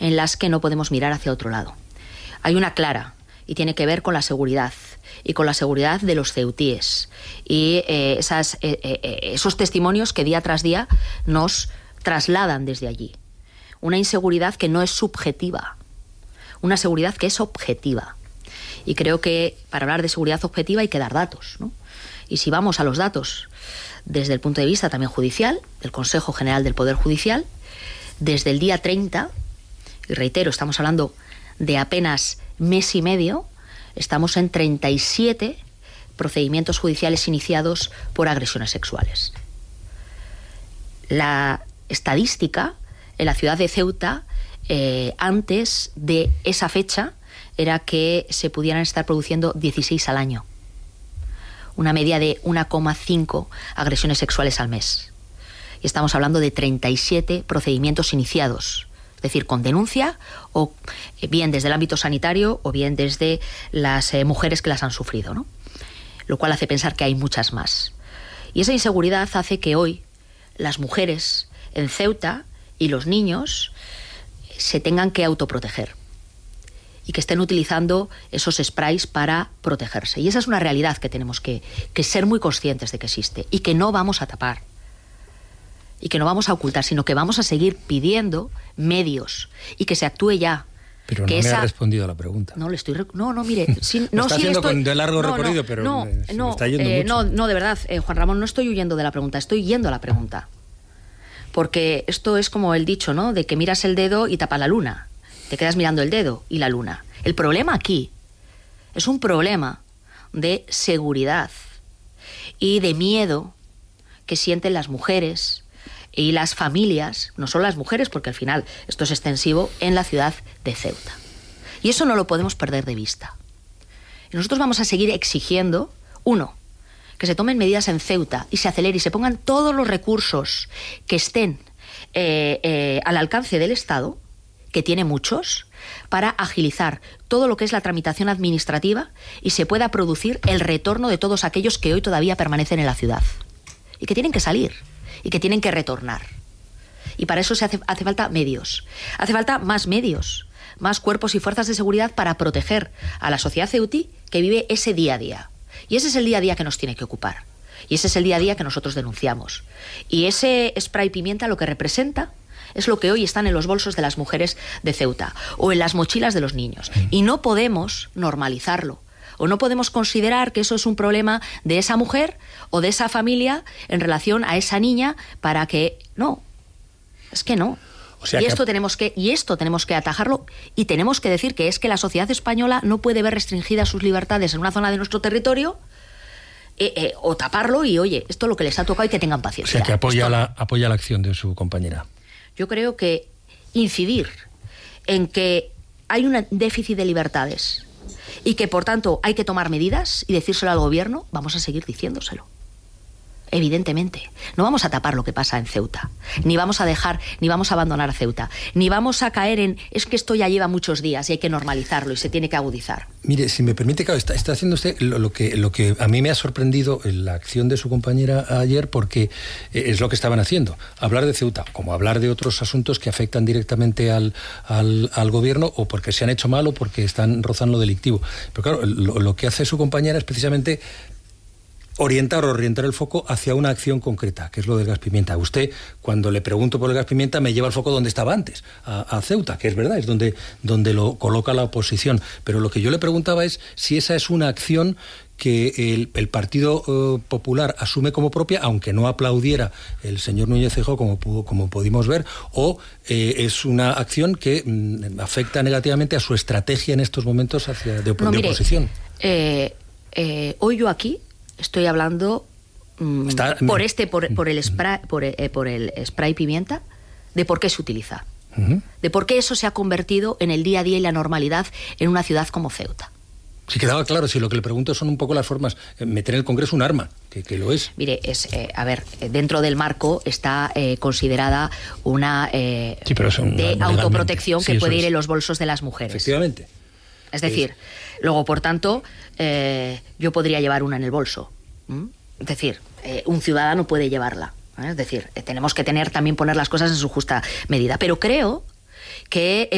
en las que no podemos mirar hacia otro lado. Hay una clara, y tiene que ver con la seguridad, y con la seguridad de los ceutíes, y esos testimonios que día tras día nos trasladan desde allí. Una inseguridad que no es subjetiva, una seguridad que es objetiva. Y creo que para hablar de seguridad objetiva hay que dar datos, ¿no? Y si vamos a los datos desde el punto de vista también judicial, del Consejo General del Poder Judicial, desde el día 30, y reitero, estamos hablando de apenas mes y medio, estamos en 37 procedimientos judiciales iniciados por agresiones sexuales. La estadística en la ciudad de Ceuta, antes de esa fecha, era que se pudieran estar produciendo 16 al año. Una media de 1,5 agresiones sexuales al mes. Y estamos hablando de 37 procedimientos iniciados, es decir, con denuncia, o bien desde el ámbito sanitario o bien desde las mujeres que las han sufrido, ¿no? Lo cual hace pensar que hay muchas más. Y esa inseguridad hace que hoy las mujeres en Ceuta y los niños se tengan que autoproteger y que estén utilizando esos sprays para protegerse. Y esa es una realidad que tenemos que ser muy conscientes de que existe y que no vamos a tapar y que no vamos a ocultar, sino que vamos a seguir pidiendo medios y que se actúe ya. Pero no me ha respondido a la pregunta. No, mire... Está haciendo con de largo recorrido, pero me está yendo mucho. No, de verdad, Juan Ramón, no estoy huyendo de la pregunta, estoy yendo a la pregunta. Porque esto es como el dicho, ¿no?, de que miras el dedo y tapas la luna. Te quedas mirando el dedo y la luna. El problema aquí es un problema de seguridad y de miedo que sienten las mujeres y las familias, no solo las mujeres, porque al final esto es extensivo, en la ciudad de Ceuta. Y eso no lo podemos perder de vista. Y nosotros vamos a seguir exigiendo, uno, que se tomen medidas en Ceuta y se acelere y se pongan todos los recursos que estén al alcance del Estado, que tiene muchos, para agilizar todo lo que es la tramitación administrativa y se pueda producir el retorno de todos aquellos que hoy todavía permanecen en la ciudad y que tienen que salir y que tienen que retornar. Y para eso hace falta medios. Hace falta más medios, más cuerpos y fuerzas de seguridad para proteger a la sociedad ceutí que vive ese día a día. Y ese es el día a día que nos tiene que ocupar. Y ese es el día a día que nosotros denunciamos. Y ese spray pimienta lo que representa es lo que hoy están en los bolsos de las mujeres de Ceuta o en las mochilas de los niños. Y no podemos normalizarlo. O no podemos considerar que eso es un problema de esa mujer o de esa familia en relación a esa niña para que... No, es que no. O sea, esto tenemos que atajarlo y tenemos que decir que es que la sociedad española no puede ver restringidas sus libertades en una zona de nuestro territorio o taparlo y, oye, esto es lo que les ha tocado y que tengan paciencia. O sea, que apoya la acción de su compañera. Yo creo que incidir en que hay un déficit de libertades y que, por tanto, hay que tomar medidas y decírselo al gobierno, vamos a seguir diciéndoselo. Evidentemente, no vamos a tapar lo que pasa en Ceuta, ni vamos a abandonar Ceuta, ni vamos a caer en es que esto ya lleva muchos días y hay que normalizarlo y se tiene que agudizar. Mire, si me permite, claro, está haciendo usted lo que a mí me ha sorprendido en la acción de su compañera ayer, porque es lo que estaban haciendo, hablar de Ceuta, como hablar de otros asuntos que afectan directamente al gobierno, o porque se han hecho mal o porque están rozando lo delictivo. Pero claro, lo que hace su compañera es precisamente orientar el foco hacia una acción concreta, que es lo del gas pimienta. Usted, cuando le pregunto por el gas pimienta, me lleva el foco donde estaba antes, a Ceuta, que es verdad, es donde lo coloca la oposición. Pero lo que yo le preguntaba es si esa es una acción que el Partido Popular asume como propia, aunque no aplaudiera el señor Núñez Feijóo, como pudimos ver, o es una acción que afecta negativamente a su estrategia en estos momentos de oposición. Hoy yo aquí estoy hablando por el spray pimienta, de por qué se utiliza, de por qué eso se ha convertido en el día a día y la normalidad en una ciudad como Ceuta. Si quedaba claro, si lo que le pregunto son un poco las formas, meter en el Congreso un arma, que lo es. Mire, dentro del marco está considerada una de autoprotección que puede ir en los bolsos de las mujeres. Efectivamente. Es decir, luego, por tanto, yo podría llevar una en el bolso. Es decir, un ciudadano puede llevarla. Es decir, tenemos que poner las cosas en su justa medida. Pero creo que